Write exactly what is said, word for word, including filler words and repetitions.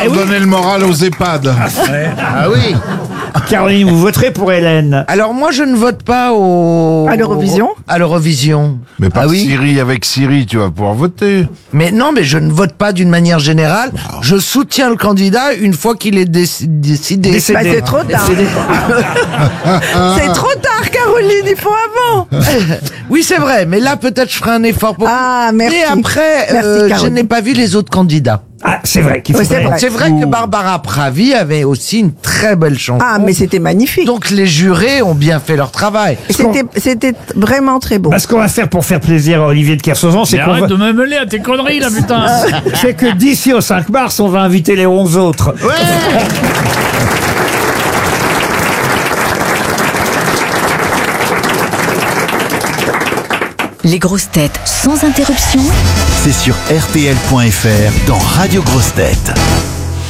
pour oui. donner le moral aux EHPAD. Ah oui. Caroline, vous voterez pour Hélène. Alors moi je ne vote pas au... À l'Eurovision À l'Eurovision. Mais par Ah oui. Syrie, avec Syrie, tu vas pouvoir voter. Mais non, mais je ne vote pas d'une manière générale. Je soutiens le candidat une fois qu'il est déc- décidé. Décédé. Bah, c'est trop tard. C'est trop tard, Caroline, il faut avant. Oui, c'est vrai, mais là peut-être je ferai un effort pour Ah, merci. Et après, Merci, euh, je Caroline. n'ai pas vu les autres candidats. Ah, c'est vrai qu'il Oui, faudrait... c'est vrai. C'est vrai que Barbara Pravi avait aussi une très belle chanson. Ah, mais c'était magnifique. Donc les jurés ont bien fait leur travail. C'était, c'était vraiment très beau. Bah, ce qu'on va faire pour faire plaisir à Olivier de Kersauzon, c'est Mais qu'on arrête va... de me mêler à tes conneries là, putain. c'est que d'ici au cinq mars, on va inviter les onze autres. Les grosses têtes sans interruption. C'est sur R T L point F R dans Radio Grosses Têtes.